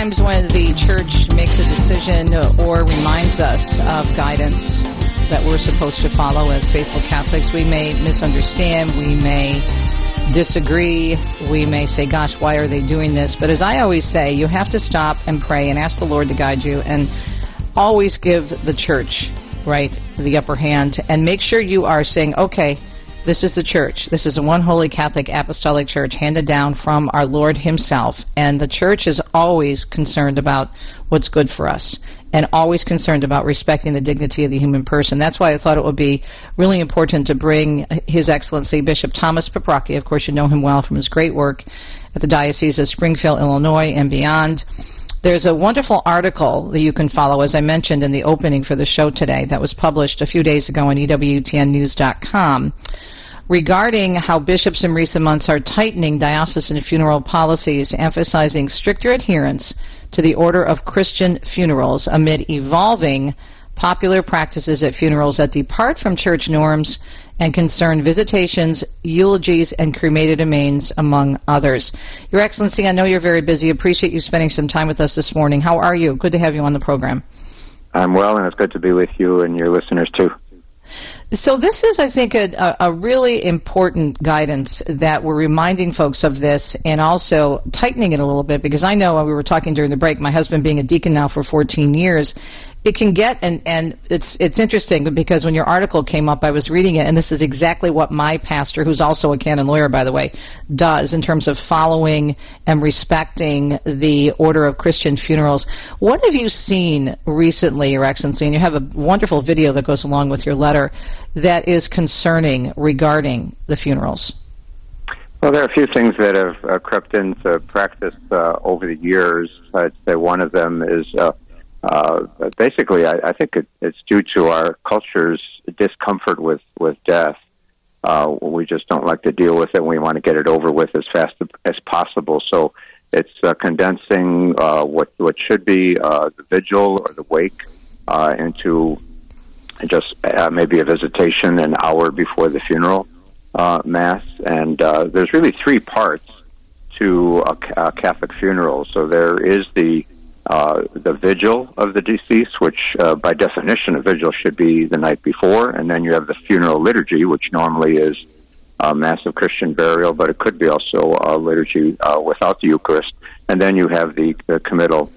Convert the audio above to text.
times when the church makes a decision or reminds us of guidance that we're supposed to follow as faithful Catholics, we may misunderstand, we may disagree, we may say, gosh, why are they doing this? But as I always say, you have to stop and pray and ask the Lord to guide you, and always give the church, right, the upper hand, and make sure you are saying, okay, this is the church. This is a one holy Catholic apostolic church handed down from our Lord himself. And the church is always concerned about what's good for us and always concerned about respecting the dignity of the human person. That's why I thought it would be really important to bring His Excellency Bishop Thomas Paprocki. Of course, you know him well from his great work at the Diocese of Springfield, Illinois, and beyond. There's a wonderful article that you can follow, as I mentioned in the opening for the show today, that was published a few days ago on EWTNnews.com. regarding how bishops in recent months are tightening diocesan funeral policies, emphasizing stricter adherence to the order of Christian funerals amid evolving popular practices at funerals that depart from church norms and concern visitations, eulogies, and cremated remains, among others. Your Excellency, I know you're very busy. Appreciate you spending some time with us this morning. How are you? Good to have you on the program. I'm well, and it's good to be with you and your listeners, too. So this is, I think, a really important guidance that we're reminding folks of this and also tightening it a little bit, because I know when we were talking during the break, my husband being a deacon now for 14 years, it can get, and it's interesting because when your article came up, I was reading it, and this is exactly what my pastor, who's also a canon lawyer, by the way, does in terms of following and respecting the order of Christian funerals. What have you seen recently, Your Excellency, and you have a wonderful video that goes along with your letter, that is concerning regarding the funerals? Well, there are a few things that have crept into practice over the years. I'd say one of them is basically, I think it's due to our culture's discomfort with death. We just don't like to deal with it, and we want to get it over with as fast as possible. So it's condensing what should be the vigil or the wake into just maybe a visitation an hour before the funeral Mass. And there's really three parts to a Catholic funeral. So there is the vigil of the deceased, which by definition a vigil should be the night before, and then you have the funeral liturgy, which normally is a Mass of Christian burial, but it could be also a liturgy without the Eucharist, and then you have the committal